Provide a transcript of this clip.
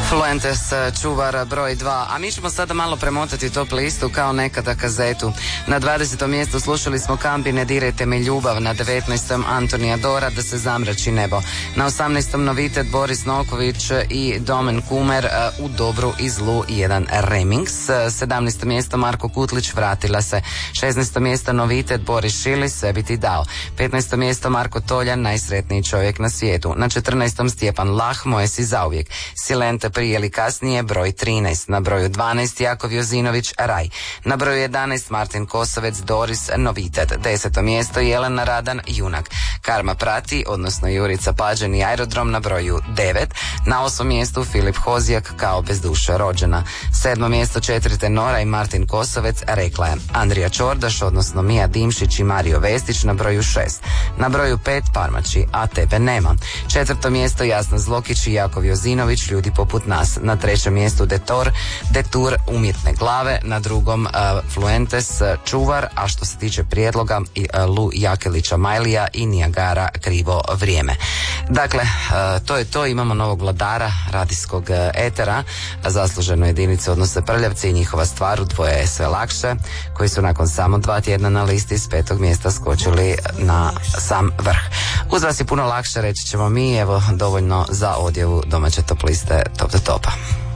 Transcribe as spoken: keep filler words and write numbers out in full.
Fuentes, čuvar broj dva. A mi ćemo sada malo premotati top listu kao nekada kazetu. Na dvadesetom mjestu slušali smo Kambi Ne dirajte mi ljubav, na devetnaestom Antonija Dora Da se zamrači nebo, na osamnaestom novitet Boris Noković i Domen Kumer U dobru i zlu jedan remix. sedamnaesto mjesto Marko Kutlić Vratila se, šesnaesto mjesto novitet Boris Šilis Sve bi ti dao, petnaesto mjesto Marko Toljan Najsretniji čovjek na svijetu, na četrnaestom Stjepan Lah Moje si zauvijek, Silente prije ili kasnije broj trinaest, na broju dvanaest Jakov Jozinović Raj, na broju jedanaest Martin Kosovec Doris Novitet, deseto mjesto Jelena Radan Junak, Karma prati, odnosno Jurica Pađen i Aerodrom na broju devet, na osmom mjestu Filip Hozijak Kao bez duše rođena, sedmo mjesto četiri tenora i Martin Kosovec Rekla je, Andrija Čordaš, odnosno Mija Dimšić i Mario Vestić na broju šest, na broju pet Parmači, A tebe nema, četvrto mjesto Jasna Zlokić i Jakov Jozinović Ljudi poput nas, na trećem mjestu Detor, Detur Umjetne glave, na drugom uh, Fluentes Čuvar, a što se tiče prijedloga i uh, Lu Jakelića Majlija i Nijagara Krivo vrijeme. Dakle, uh, to je to, imamo novog vladara radijskog uh, etera, zasluženu jedinicu odnose Prljavci i njihova stvar U dvoje je sve lakše, koji su nakon samo dva tjedna na listi s petog mjesta skočili na sam vrh. Uz vas je puno lakše, reći ćemo mi, evo dovoljno za odjevu domaće top liste Top do Topa.